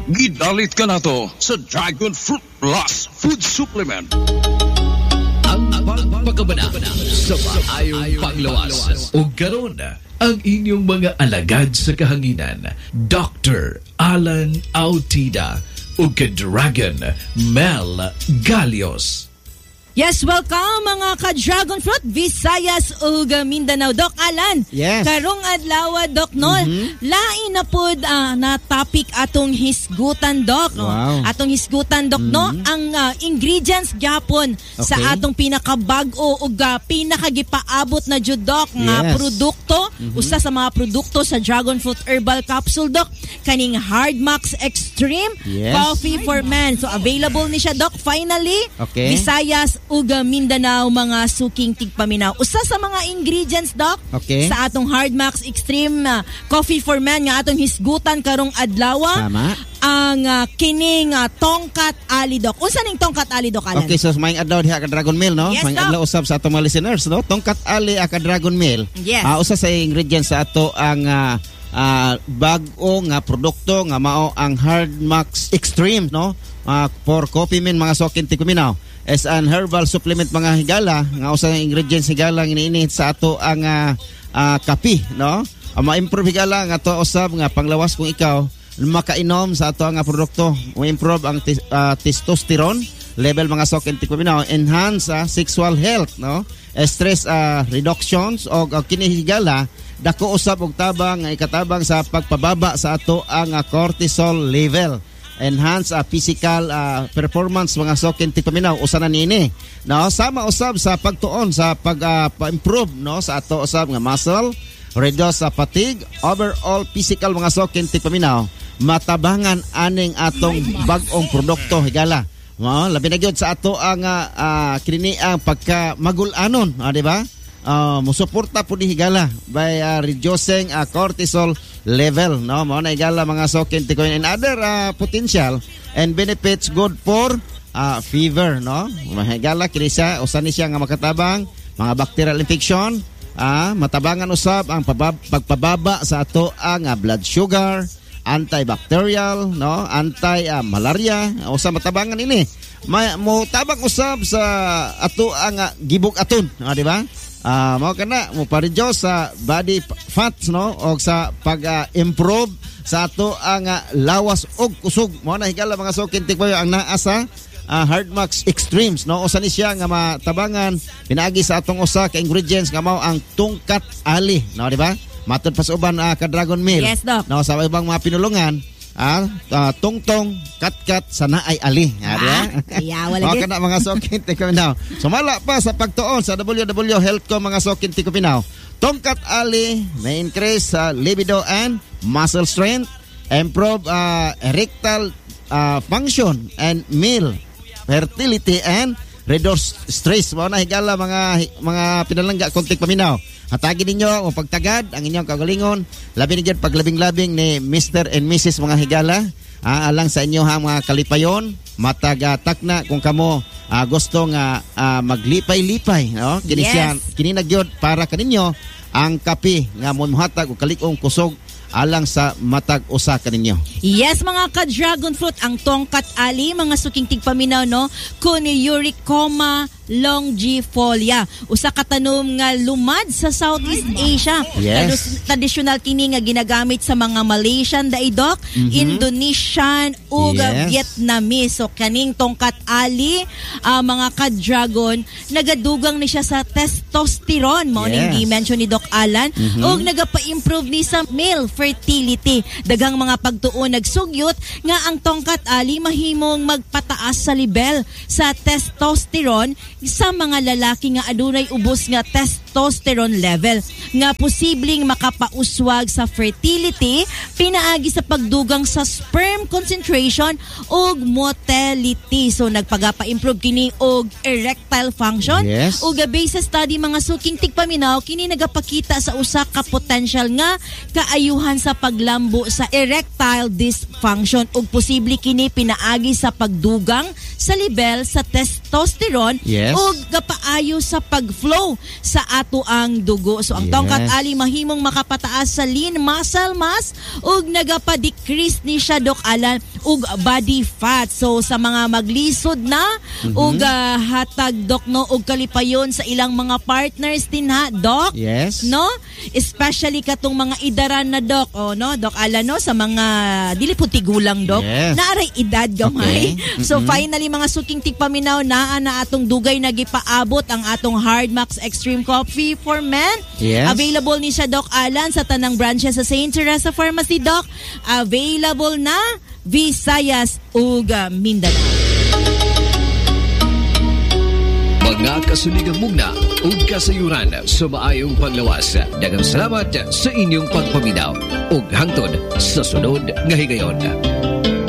Gidalit ka na to sa Dragon Fruit Plus Food Supplement. Ang pagpagabana sa maayong panglawas. O karon ang inyong mga alagad sa kahanginan, Dr. Alan Autida o ka-Dragon Mel Galios. Yes, welcome mga ka-Dragon Fruit, Visayas ug Mindanao. Doc Alan, yes. Karong adlaw, Doc Nol, lain na pod na topic atong hisgutan, Doc. Wow. Atong hisgutan, Doc, no? Ang ingredients gyapon sa atong pinakabag-o ug pinakagipaabot na jud, Doc, nga produkto, usa sa mga produkto sa Dragon Fruit Herbal Capsule, Doc, kaning Hard Max Extreme Coffee for Men. So available ni siya, Doc, finally. Visayas ug Mindanao, mga suking tigpaminaw. Usa sa mga ingredients, Doc, sa atong Hard Max Extreme Coffee for Men nga atong hisgutan karong adlaw. Tama. Ang kining tongkat ali, Doc. Unsa ning tongkat ali, Doc Alan? Okay, so maing adlaw diha ka Dragon Meal, no? Yes, maing adlaw usab sa atong mga listeners, no? Tongkat ali ka Dragon Meal. Yes. Usa sa ingredients sa ato ang bag-o nga produkto nga mao ang Hard Max Extreme, no? For coffee men, mga sokin tikuminaw. As an herbal supplement, mga higala nga usa nga ingredients higala iniinit sa ato ang kape, no? Ma-improve higala nga to usab nga panglawas kung ikaw makainom sa ato nga produkto, ma-improve ang testosterone level, mga sokin tikuminaw, enhance sexual health, no? Stress reductions og kini higala dako usab og tabang nga ikatabang sa pagpababa sa ato ang cortisol level, enhance physical performance, mga sokin tipaminaw, usa na nini, no? Sama usab sa pagtuon sa pag-improve, no, sa ato usab nga muscle, reduce fatigue, overall physical, mga sokin tipaminaw, matabangan aning atong bag-ong produkto higala. Labi na gyud sa ato ang kini ang pagka magul-anon, di ba? Musuporta po ni higala by reducing cortisol level, no? Mao na higala, mga sokin tikoy, and other potential and benefits good for fever, no? Higala kini siya usa ni siya nga makatabang mga bacterial infection, matabangan usab ang pagpababa sa ato ang blood sugar, antibacterial, no? Anti-malaria, usa matabangan ini. Mo tabang usab sa ato ang gibog aton, di ba? Mao kana mo parejo sa body fats, no, og sa pag-improve sa ato ang lawas og kusog. Mao na higala, mga sokin tikbayo ang naa sa Hard Max Extremes, no? Usa ni siya nga matabangan pinaagi sa atong usa ka ingredients nga mao ang tungkat ali, no, di ba? Matod pa sa uban ka Dragon Meal. Yes, Doc. No, sa ibang mga pinulungan, tungtong kat sa naay ali. Wala kana, mga sokin tikuminaw. Sumala pa sa pagtuon sa www.health.com, mga sokin tikuminaw. Tongkat ali may increase libido and muscle strength, improve erectile function and male fertility, and reduce stress. Mao na higala, mga pinalangga kontik paminaw. Hatagin ninyo o pagtagad ang inyong kagalingon, labi ni gyud paglabing-labing ni Mr. and Mrs. mga higala, alang sa inyo mga kalipayon, matagatakna kung kamo gusto nga maglipay-lipay, no? Kini siya, kini na gyud para kaninyo ang kape nga muhatag og kalig-ong kusog alang sa matag usa kaninyo. Yes, mga ka-Dragon Fruit, ang tongkat ali, mga suking tigpaminaw, no, Coniuricoma longifolia, usa ka tanom nga lumad sa Southeast Asia. Traditional kini nga ginagamit sa mga Malaysian daidok, Indonesian ug Vietnamese. So kaning tongkat ali, mga ka-Dragon, nagadugang ni siya sa testosterone, mao ning gi-mention ni Doc Alan, ug nagapa-improve ni sa male fertility. Daghang mga pagtuon nagsugyot nga ang tongkat ali mahimong magpataas sa level sa testosterone sa mga lalaki nga adunay ubos nga testosterone level, nga posibleng makapauswag sa fertility, pinaagi sa pagdugang sa sperm concentration ug motility. So nagpagapa-improve kini og erectile function, ug based sa study, mga suking tigpaminaw, kini nagapakita sa usa ka potential nga kaayuhan sa paglambo sa erectile dysfunction, ug posible kini pinaagi sa pagdugang sa level sa testosterone ug gapaayo sa pag-flow sa ato ang dugo. So ang tongkat ali mahimong makapataas sa lean muscle mass ug nagapa-decrease ni siya, Doc Alan, ug body fat. So sa mga maglisod na ug hatag Dok no ug kalipayon sa ilang mga partners din ha, Dok. Yes. No? Especially katong mga idaran na Dok, no? Dok Alan no sa mga dili po tigulang Dok. Yes. Naaray edad gamay. Okay. So finally mga suking tigpaminaw na atong dugay na gipaabot ang atong Hard Max Extreme Coffee for Men. Yes. Available ni siya Dok Alan sa tanang branches sa St. Teresa Pharmacy Dok. Available na Visayas ug Mindanao. Mga kasuligang mugna ug kasayuran sa maayong panglawas. Daghang salamat sa inyong pagpaminaw ug hangtod sa sunod nga higayon.